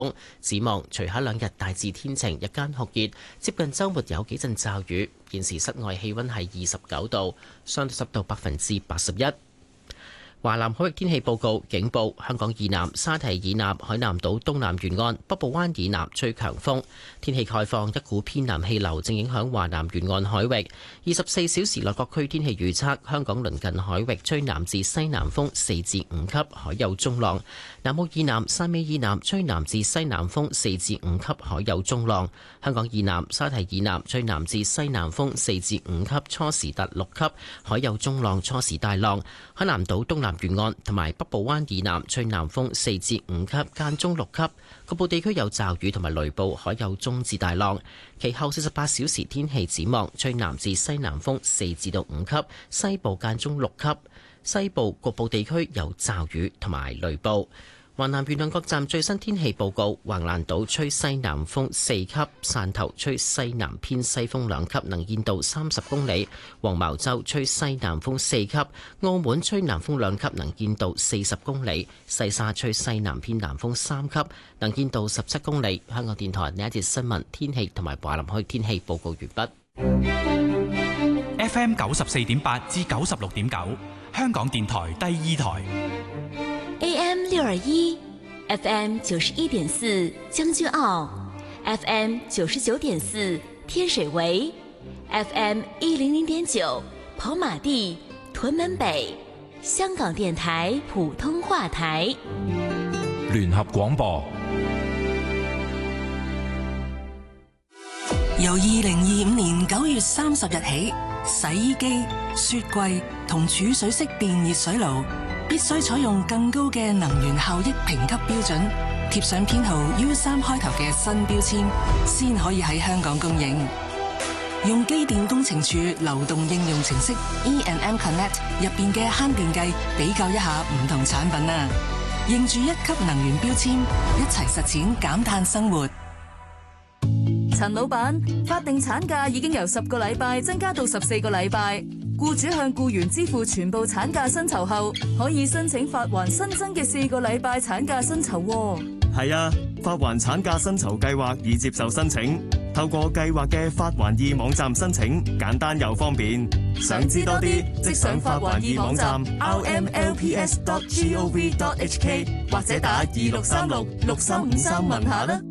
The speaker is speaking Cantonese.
展望隨後兩日大致天晴，日間酷熱，接近週末有幾陣驟雨。現時室外氣溫係29度，相對濕度81%。華南海域天氣報告警報：香港以南、沙堤以南、海南島東南沿岸、北部灣以南吹強風。天氣概況：一股偏南氣流正影響華南沿岸海域。24小時內各區天氣預測：香港鄰近海域吹南至西南風4至5級，海有中浪；南澳以南、汕尾以南吹南至西南風4至5級，海有中浪。香港以南、沙堤以南吹南至西南風4至5級，初時達6級，海有中浪，初時大浪。海南島東南沿岸同埋北部灣以南吹南風4至5級，間中6級，局部地區有驟雨同埋雷暴，海有中至大浪。其後48小時天氣展望：吹南至西南風4至到5級，西部間中6級，西部局部地區有驟雨同埋雷暴。華南沿岸各站最新天氣報告：橫瀾島吹西南風4級，汕頭吹西南偏西風2級，能見度30公里；黃茅洲吹西南風4級，澳門吹南風2級，能見度40公里；西沙吹西南偏南風3級，能見度17公里。香港電台呢一節新聞天氣同埋華南海天氣報告完畢。 FM 94.8至96.9，香港電台第2台。 AM 621 FM 91.4將軍澳 FM 99.4天水圍 FM 100.9跑馬地屯門北，香港電台普通話台。 聯合廣播。 由2025年9月30日起，洗衣機、雪櫃同儲水式電熱水爐必須採用更高嘅能源效益評級標準，貼上編號 U3 開頭嘅新標籤，先可以喺香港供應。用機電工程署流動應用程式 E&M Connect 入邊嘅慳電計，比較一下唔同產品啊！認住1級能源標籤，一齊實踐減碳生活。 陳老闆，法定產假已經由10個禮拜增加到14個禮拜。僱主向僱員支付全部產假薪酬後，可以申請發還新增嘅4個禮拜產假薪酬。 係啊，發還產假薪酬計劃已接受申請，透過計劃嘅發還易網站申請，簡單又方便。想知多啲，即上發還易網站 rmlps.gov.hk 或者打26366353問下啦。